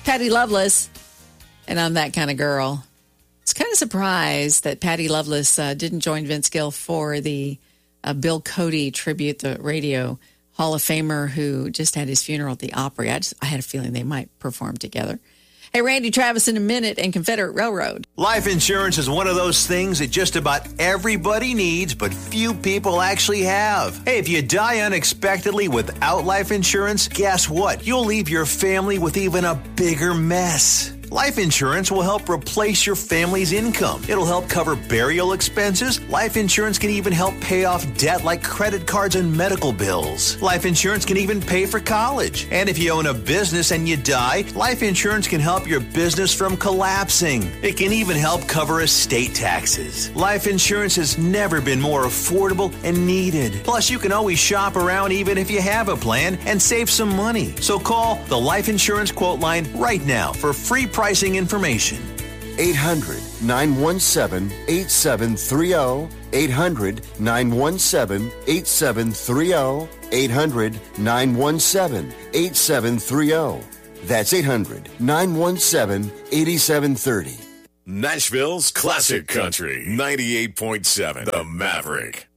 Patty Loveless, and I'm that kind of girl. I was kind of surprised that Patty Loveless didn't join Vince Gill for the Bill Cody tribute, the radio Hall of Famer who just had his funeral at the Opry. I had a feeling they might perform together. Hey, Randy Travis in a minute and Confederate Railroad. Life insurance is one of those things that just about everybody needs, but few people actually have. Hey, if you die unexpectedly without life insurance, guess what? You'll leave your family with even a bigger mess. Life insurance will help replace your family's income. It'll help cover burial expenses. Life insurance can even help pay off debt like credit cards and medical bills. Life insurance can even pay for college. And if you own a business and you die, life insurance can help your business from collapsing. It can even help cover estate taxes. Life insurance has never been more affordable and needed. Plus, you can always shop around even if you have a plan and save some money. So call the Life Insurance Quote Line right now for free pricing information. 800-917-8730. 800-917-8730. 800-917-8730. That's 800-917-8730. Nashville's Classic Country 98.7 The Maverick.